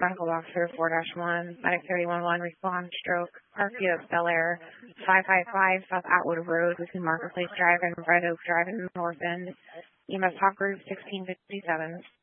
medical box 4-1, medic 311, respond, stroke, Parkview, Bel Air, 555 South Atwood Road between Marketplace Drive and Red Oak Drive in the North End. EMS Hawk Group 1657.